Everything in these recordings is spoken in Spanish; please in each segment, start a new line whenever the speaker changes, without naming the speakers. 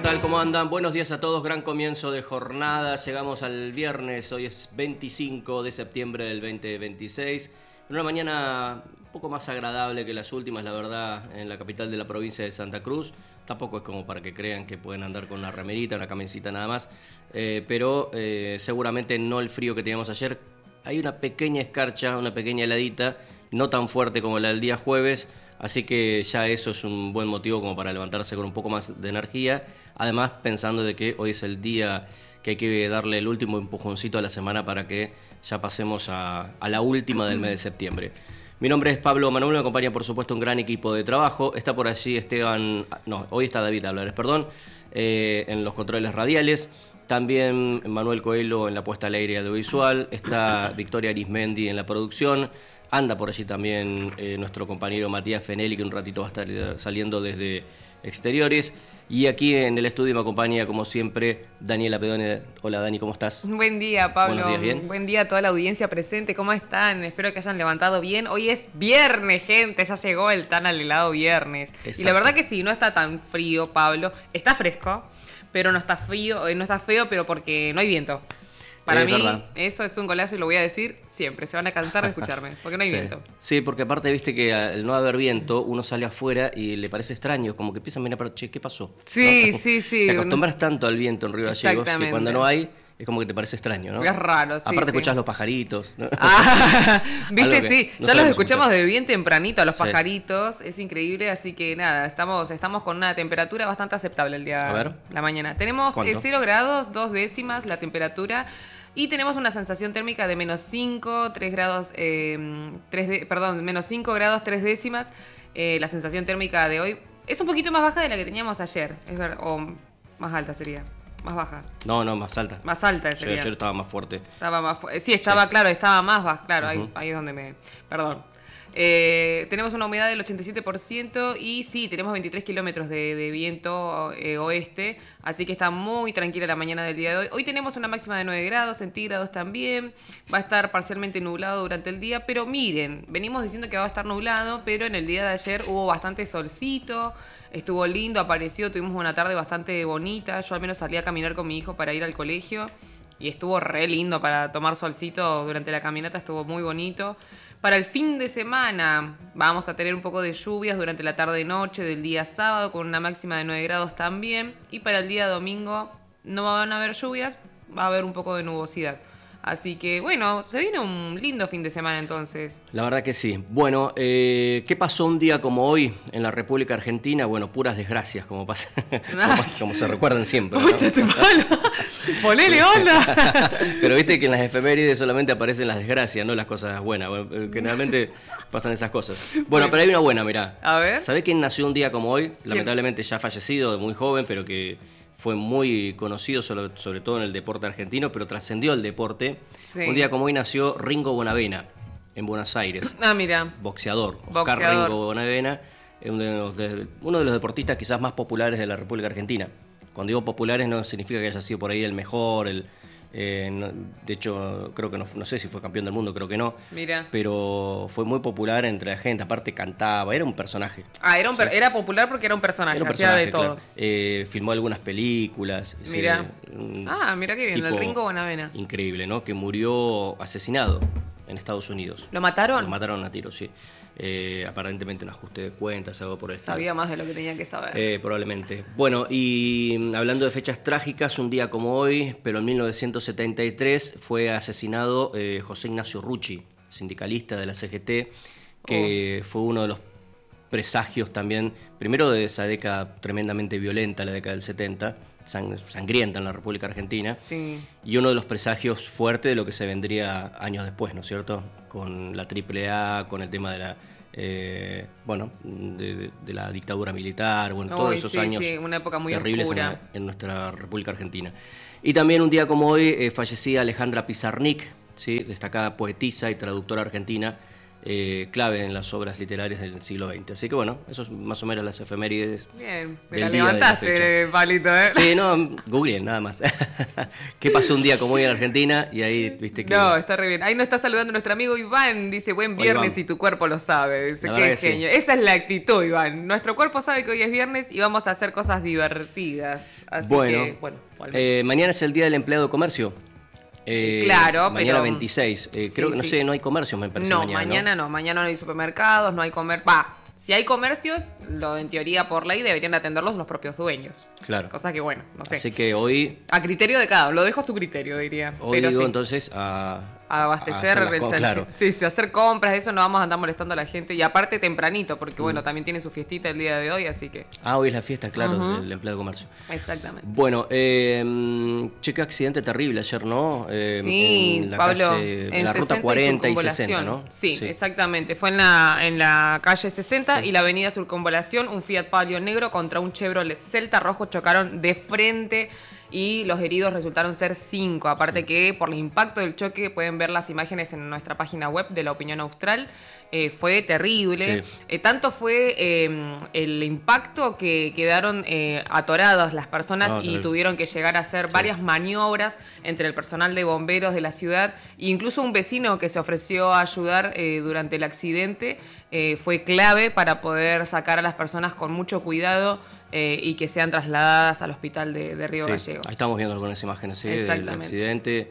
tal? ¿Cómo andan? Buenos días a todos, gran comienzo de jornada. Llegamos al viernes, hoy es 25 de septiembre del 2026. Una mañana un poco más agradable que las últimas, la verdad, en la capital de la provincia de Santa Cruz. Tampoco es como para que crean que pueden andar con una remerita, una camisita nada más. Pero seguramente no el frío que teníamos ayer. Hay una pequeña escarcha, una pequeña heladita, no tan fuerte como la del día jueves. Así que ya eso es un buen motivo como para levantarse con un poco más de energía. Además, pensando de que hoy es el día que hay que darle el último empujoncito a la semana para que ya pasemos a la última del mes de septiembre. Mi nombre es Pablo Manuel, me acompaña por supuesto un gran equipo de trabajo. Está por allí hoy está David Álvarez, en los controles radiales. También Manuel Coelho en la puesta al aire audiovisual. Está Victoria Arismendi en la producción. Anda por allí también nuestro compañero Matías Fenelli, que un ratito va a estar saliendo desde exteriores. Y aquí en el estudio me acompaña, como siempre, Daniela Pedone. Hola Dani, ¿cómo estás?
Buen día, Pablo.
Buenos días, ¿bien?
Buen día a toda la audiencia presente. ¿Cómo están? Espero que hayan levantado bien. Hoy es viernes, gente. Ya llegó el tan anhelado viernes.
Exacto.
Y la verdad que sí, no está tan frío, Pablo. Está fresco, pero no está frío, no está feo, pero porque no hay viento. Para mí,
verdad.
eso es un golazo y lo voy a decir siempre. Se van a cansar de escucharme, porque no hay viento.
Sí, porque aparte, viste que al no haber viento, uno sale afuera y le parece extraño, como que empiezan a mirar, pero che, ¿qué pasó?
Sí,
¿No?
sí.
Te acostumbras tanto al viento en Río Gallegos que cuando no hay, es como que te parece extraño, ¿no?
Es raro, sí.
Aparte escuchás los pajaritos, ¿no?
Viste, sí.
No
Ya los escuchamos
escuchar.
de bien tempranito a los pajaritos. Es increíble, así que nada, estamos con una temperatura bastante aceptable el día de la mañana. Tenemos 0 grados, 2 décimas la temperatura. Y tenemos una sensación térmica de menos 5, 3 grados, menos 5 grados, 3 décimas. La sensación térmica de hoy es un poquito más baja de la que teníamos ayer. Es verdad, o más alta sería. Más baja.
No, más alta.
Más alta sería.
Sí, ayer estaba más fuerte.
Claro, estaba más baja. Claro, ahí es donde Perdón. Tenemos una humedad del 87% y sí, tenemos 23 kilómetros de viento oeste, así que está muy tranquila la mañana del día de hoy. Hoy tenemos una máxima de 9 grados centígrados también, va a estar parcialmente nublado durante el día, pero miren, venimos diciendo que va a estar nublado, pero en el día de ayer hubo bastante solcito, estuvo lindo, apareció, tuvimos una tarde bastante bonita, yo al menos salí a caminar con mi hijo para ir al colegio y estuvo re lindo para tomar solcito durante la caminata, estuvo muy bonito. Para el fin de semana vamos a tener un poco de lluvias durante la tarde-noche del día sábado con una máxima de 9 grados también. Y para el día domingo no van a haber lluvias, va a haber un poco de nubosidad. Así que bueno, se viene un lindo fin de semana entonces.
La verdad que sí. Bueno, ¿qué pasó un día como hoy en la República Argentina? Bueno, puras desgracias, como pasa, como se recuerdan siempre, ¿no?
¡Ponele onda!
Pero viste que en las efemérides solamente aparecen las desgracias, no las cosas buenas. Bueno, generalmente pasan esas cosas. Bueno, pero hay una buena, mirá.
A ver.
¿Sabés quién nació un día como hoy? Lamentablemente ya fallecido, de muy joven, pero que fue muy conocido sobre todo en el deporte argentino, pero trascendió el deporte. Sí. Un día como hoy nació Ringo Bonavena, en Buenos Aires.
Mira.
Boxeador. Oscar Ringo Bonavena, uno de los deportistas quizás más populares de la República Argentina. Cuando digo populares no significa que haya sido por ahí el mejor, de hecho creo que no sé si fue campeón del mundo, creo que no.
Mira.
Pero fue muy popular entre la gente, aparte cantaba, era un personaje.
Era popular porque era un personaje, hacía de todo.
Claro. Filmó algunas películas.
Mira. Mira qué bien, el Ringo Bonavena.
Increíble, ¿no? Que murió asesinado en Estados Unidos.
¿Lo mataron?
Lo mataron a tiros, sí. Aparentemente un ajuste de cuentas, algo por el estilo.
Sabía más de lo que tenía que saber.
Probablemente. Bueno, y hablando de fechas trágicas, un día como hoy, pero en 1973, fue asesinado José Ignacio Rucci, sindicalista de la CGT, que fue uno de los presagios también, primero de esa década tremendamente violenta, la década del 70, sangrienta en la República Argentina,
sí.
Y uno de los presagios fuertes de lo que se vendría años después, ¿no es cierto? Con la AAA, con el tema de la de la dictadura militar, todos esos años
una época muy
terribles
oscura
en nuestra República Argentina. Y también un día como hoy fallecía Alejandra Pizarnik, ¿sí? Destacada poetisa y traductora argentina, clave en las obras literarias del siglo XX. Así que bueno, eso es más o menos las efemérides.
Bien, te la levantaste, Palito, ¿eh?
Sí, no, googleen nada más. ¿Qué pasó un día como hoy en Argentina? Y ahí viste que...
No, está re bien. Ahí nos está saludando nuestro amigo Iván, dice, buen viernes Iván. Y tu cuerpo lo sabe. Dice, qué genio. Sí. Esa es la actitud, Iván. Nuestro cuerpo sabe que hoy es viernes y vamos a hacer cosas divertidas. Así que, bueno.
Mañana es el Día del Empleado de Comercio.
Claro,
mañana
pero...
26. Creo que, no sé, no hay comercio, me parece.
No, mañana no. Mañana no hay supermercados, no hay si hay comercios, en teoría por ley deberían atenderlos los propios dueños.
Claro.
Cosa que bueno, no sé.
Así que hoy...
A criterio de cada uno, lo dejo a su criterio, diría.
Hoy
pero
digo
sí.
Entonces a
abastecer,
claro.
Sí, hacer compras, eso no vamos a andar molestando a la gente. Y aparte tempranito, porque bueno, también tiene su fiestita el día de hoy, así que...
hoy es la fiesta, claro, del empleado de comercio.
Exactamente.
Bueno, qué accidente terrible ayer, ¿no?
Sí,
en la
Pablo,
calle, en la ruta 40 y 60, ¿no?
Sí, exactamente. Fue en la calle 60 y la avenida Circunvalación, un Fiat Palio negro contra un Chevrolet Celta rojo chocaron de frente. Y los heridos resultaron ser 5. Aparte que por el impacto del choque, pueden ver las imágenes en nuestra página web de La Opinión Austral, fue terrible. Sí. Tanto fue el impacto que quedaron atoradas las personas y tuvieron que llegar a hacer varias maniobras entre el personal de bomberos de la ciudad e incluso un vecino que se ofreció a ayudar durante el accidente. Fue clave para poder sacar a las personas con mucho cuidado y que sean trasladadas al hospital de Río Gallegos.
Ahí estamos viendo algunas imágenes del accidente.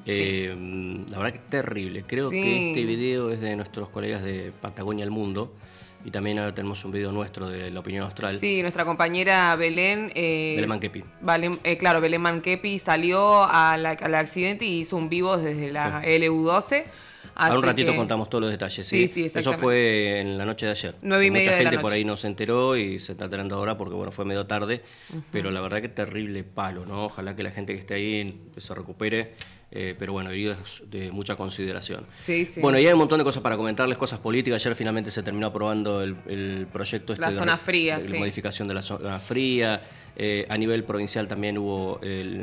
La verdad que es terrible. Creo que este video es de nuestros colegas de Patagonia al Mundo. Y también ahora tenemos un video nuestro de La Opinión Austral.
Sí, nuestra compañera Belén...
Belén Manquepi.
Claro, Belén Manquepi salió al accidente y hizo un vivo desde la LU12.
Ahora un ratito contamos todos los detalles. Sí, eso fue en la noche de ayer.
9:30
Mucha gente por ahí no se enteró y se está enterando ahora porque bueno, fue medio tarde. Pero la verdad que terrible palo, ¿no? Ojalá que la gente que esté ahí se recupere. Pero bueno, heridos de mucha consideración.
Sí.
Bueno, y hay un montón de cosas para comentarles, cosas políticas. Ayer finalmente se terminó aprobando el proyecto
la zona fría,
de modificación de la zona fría. A nivel provincial también hubo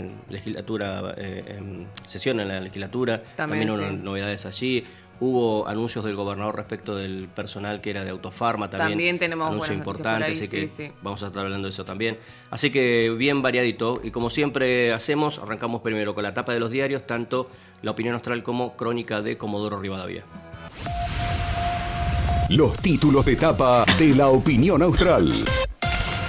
sesión en la legislatura, también hubo novedades allí. Hubo anuncios del gobernador respecto del personal que era de Autofarma, también
tenemos
anuncios importantes, así que vamos a estar hablando de eso también. Así que bien variadito, y como siempre hacemos, arrancamos primero con la tapa de los diarios, tanto La Opinión Austral como Crónica de Comodoro Rivadavia.
Los títulos de tapa de La Opinión Austral.